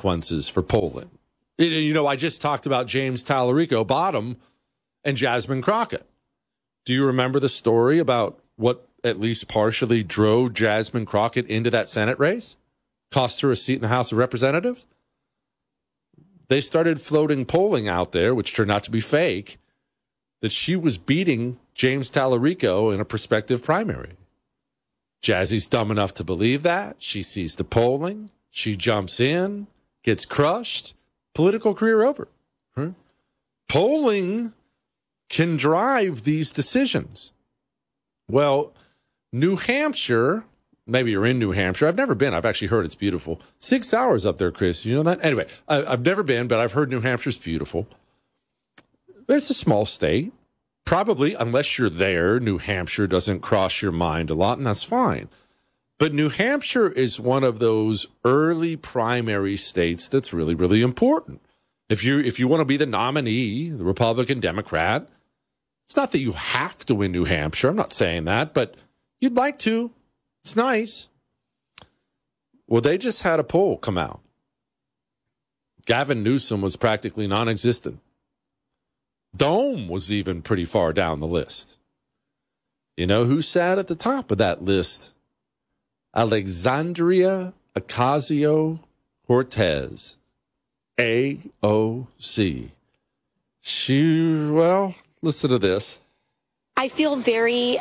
consequences for polling. I just talked about James Tallarico Bottom and Jasmine Crockett. Do you remember the story about what at least partially drove Jasmine Crockett into that Senate race? Cost her a seat in the House of Representatives? They started floating polling out there, which turned out to be fake, that she was beating James Tallarico in a prospective primary. Jazzy's dumb enough to believe that. She sees the polling. She jumps in, gets crushed. Political career over. Polling can drive these decisions. Well, New Hampshire, maybe you're in New Hampshire. I've never been. I've actually heard it's beautiful. 6 hours up there, Chris. You know that? Anyway, I've never been, but I've heard New Hampshire's beautiful. It's a small state. Probably, unless you're there, New Hampshire doesn't cross your mind a lot, and that's fine. But New Hampshire is one of those early primary states that's really, really important. If you want to be the nominee, the Republican, Democrat, it's not that you have to win New Hampshire. I'm not saying that, but you'd like to. It's nice. Well, they just had a poll come out. Gavin Newsom was practically non-existent. Dome was even pretty far down the list. You know who sat at the top of that list? Alexandria Ocasio-Cortez, AOC. Listen to this. I feel very,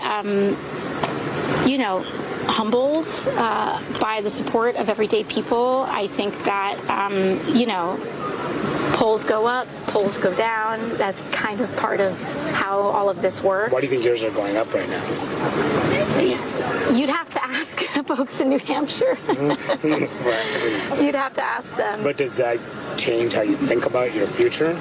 humbled by the support of everyday people. I think that, polls go up, polls go down. That's kind of part of how all of this works. Why do you think yours are going up right now? You'd have to ask folks in New Hampshire. You'd have to ask them. But does that change how you think about your future?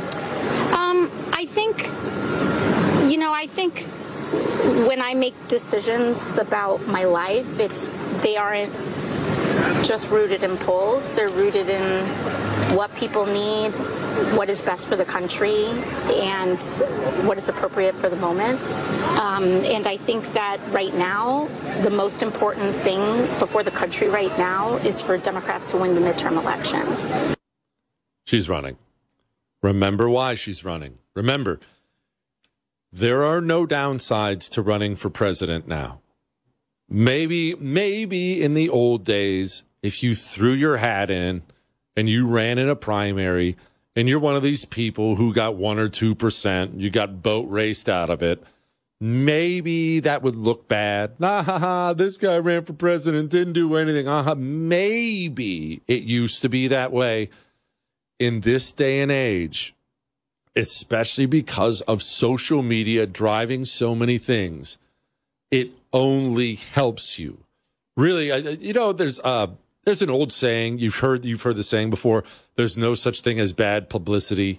I think when I make decisions about my life, they aren't just rooted in polls. They're rooted in what people need, what is best for the country, and what is appropriate for the moment. And I think that right now, the most important thing before the country right now is for Democrats to win the midterm elections. She's running. Remember why she's running. Remember, there are no downsides to running for president now. Maybe in the old days, if you threw your hat in and you ran in a primary and you're one of these people who got 1 or 2%, you got boat raced out of it, maybe that would look bad. This guy ran for president, didn't do anything. Maybe it used to be that way. In this day and age, especially because of social media driving so many things, it only helps you. Really, there's an old saying, you've heard the saying before, there's no such thing as bad publicity.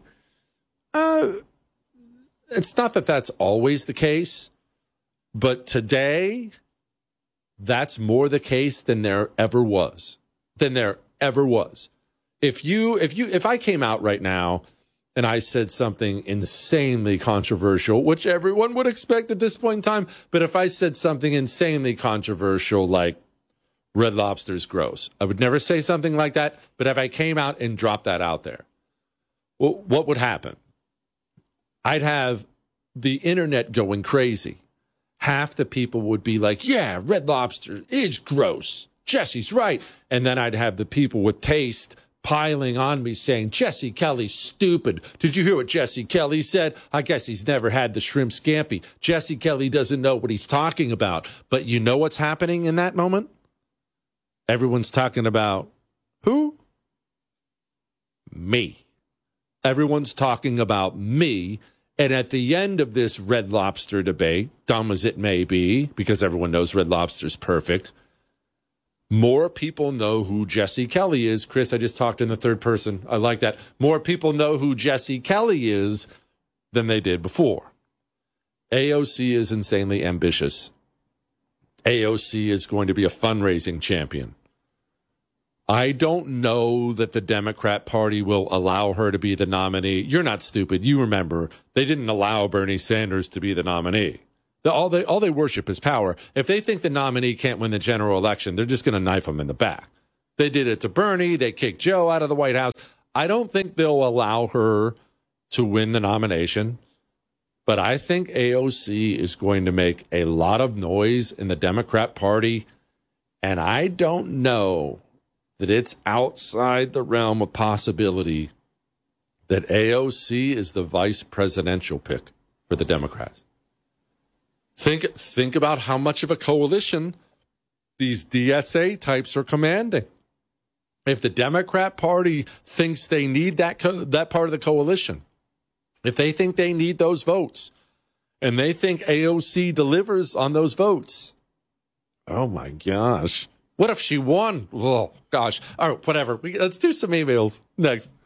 It's not that that's always the case, but today, that's more the case than there ever was. If I came out right now and I said something insanely controversial, which everyone would expect at this point in time, but if I said something insanely controversial like Red Lobster's gross, I would never say something like that. But if I came out and dropped that out there, well, what would happen? I'd have the internet going crazy. Half the people would be like, yeah, Red Lobster is gross. Jesse's right. And then I'd have the people with taste piling on me saying, Jesse Kelly's stupid. Did you hear what Jesse Kelly said? I guess he's never had the shrimp scampi. Jesse Kelly doesn't know what he's talking about. But you know what's happening in that moment? Everyone's talking about who? Me. Everyone's talking about me. And at the end of this Red Lobster debate, dumb as it may be, because everyone knows Red Lobster's perfect, more people know who Jesse Kelly is. Chris, I just talked in the third person. I like that. More people know who Jesse Kelly is than they did before. AOC is insanely ambitious. AOC is going to be a fundraising champion. I don't know that the Democrat Party will allow her to be the nominee. You're not stupid. You remember, they didn't allow Bernie Sanders to be the nominee. All they worship is power. If they think the nominee can't win the general election, they're just going to knife him in the back. They did it to Bernie. They kicked Joe out of the White House. I don't think they'll allow her to win the nomination, but I think AOC is going to make a lot of noise in the Democrat Party, and I don't know that it's outside the realm of possibility that AOC is the vice presidential pick for the Democrats. Think about how much of a coalition these DSA types are commanding. If the Democrat Party thinks they need that part of the coalition, if they think they need those votes, and they think AOC delivers on those votes, oh my gosh. What if she won? Oh, gosh. All right, whatever. Let's do some emails next.